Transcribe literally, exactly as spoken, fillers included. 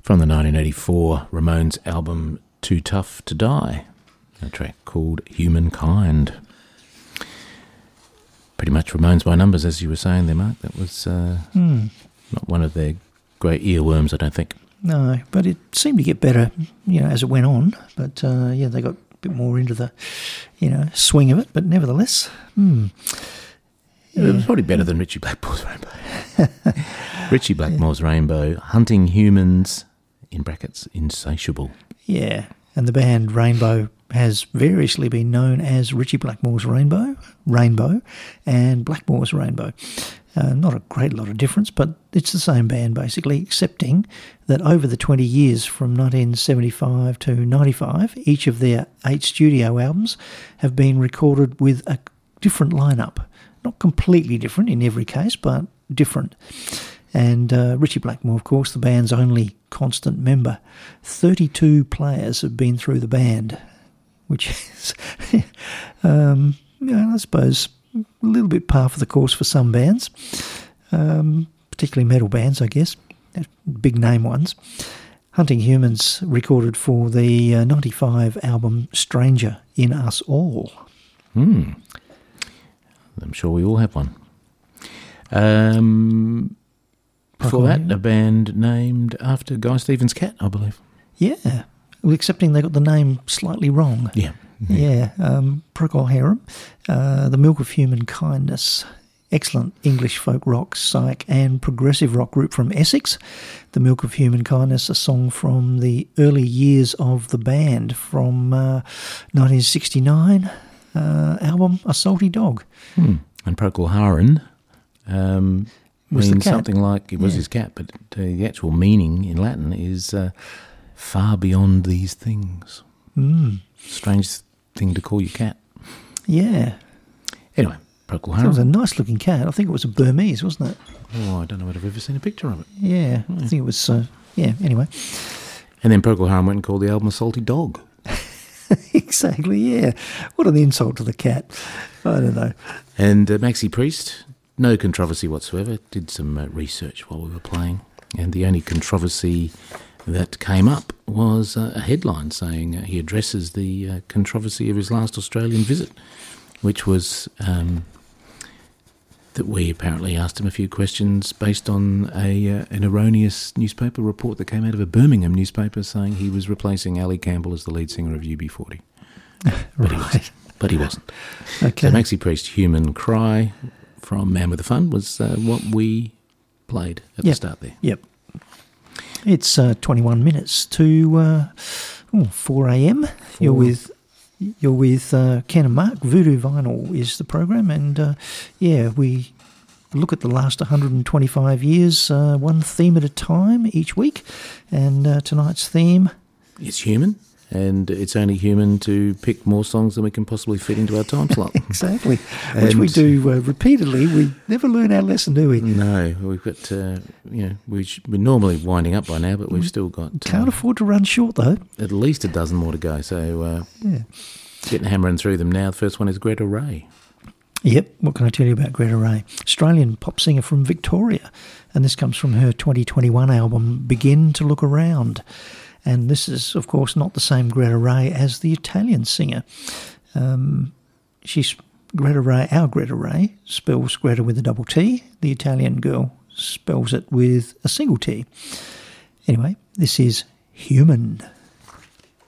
From the nineteen eighty-four Ramones album Too Tough to Die, a track called Humankind. Pretty much Ramones by numbers, as you were saying there, Mark. That was uh, mm. not one of their great earworms, I don't think. No, but it seemed to get better, you know, as it went on. But, uh, yeah, they got a bit more into the, you know, swing of it. But nevertheless, hmm. Yeah. It was probably better than Richie Blackmore's Rainbow. Richie Blackmore's yeah. Rainbow, Hunting Humans, in brackets, Insatiable. Yeah, and the band Rainbow has variously been known as Richie Blackmore's Rainbow, Rainbow, and Blackmore's Rainbow. Uh, not a great lot of difference, but it's the same band basically, excepting that over the twenty years from nineteen seventy-five to ninety-five, each of their eight studio albums have been recorded with a different lineup. Not completely different in every case, but different. And uh, Richie Blackmore, of course, the band's only constant member. thirty-two players have been through the band, which is, um, you know, I suppose, a little bit par for the course for some bands, um, particularly metal bands, I guess, big name ones. Hunting Humans recorded for the uh, ninety-five album Stranger in Us All. Hmm. I'm sure we all have one. Um, before that, a band named after Guy Stevens' cat, I believe. Yeah, well, excepting they got the name slightly wrong. Yeah. Yeah, um, Procol Harum, uh, The Milk of Human Kindness, excellent English folk rock, psych and progressive rock group from Essex. The Milk of Human Kindness, a song from the early years of the band from uh, nineteen sixty-nine. Uh, album A Salty Dog. Hmm. And Procol Harum um, means something like, it was yeah. his cat, but uh, the actual meaning in Latin is uh, far beyond these things. Mm. Strange thing to call your cat. Yeah. Anyway, Procol Harum. It was a nice looking cat. I think it was a Burmese, wasn't it? Oh, I don't know if I've ever seen a picture of it. Yeah, yeah. I think it was, uh, yeah, anyway. And then Procol Harum went and called the album A Salty Dog. Exactly, yeah. What an insult to the cat. I don't know. And uh, Maxi Priest, no controversy whatsoever, did some uh, research while we were playing, and the only controversy that came up was uh, a headline saying uh, he addresses the uh, controversy of his last Australian visit, which was um, that we apparently asked him a few questions based on a uh, an erroneous newspaper report that came out of a Birmingham newspaper saying he was replacing Ali Campbell as the lead singer of U B forty. But, right. he wasn't. but he wasn't. Okay. So Maxi Priest, Human Cry from Man with a Fun was uh, what we played at yep. the start there. Yep. It's uh, twenty-one minutes to uh, oh, four a.m. You're with you're with uh, Ken and Mark. Voodoo Vinyl is the program, and uh, yeah, we look at the last one hundred twenty-five years, uh, one theme at a time each week, and uh, tonight's theme is human. And it's only human to pick more songs than we can possibly fit into our time slot. Exactly, which and we do uh, repeatedly. We never learn our lesson, do we? No, we've got, uh, you know, we sh- we're normally winding up by now, but we've still got... Can't uh, afford to run short, though. At least a dozen more to go, so uh, yeah. getting hammering through them now. The first one is Greta Ray. Yep, what can I tell you about Greta Ray? Australian pop singer from Victoria, and this comes from her twenty twenty-one album, Begin to Look Around. And this is, of course, not the same Greta Ray as the Italian singer. Um, she's Greta Ray, our Greta Ray, spells Greta with a double T. The Italian girl spells it with a single T. Anyway, this is Human.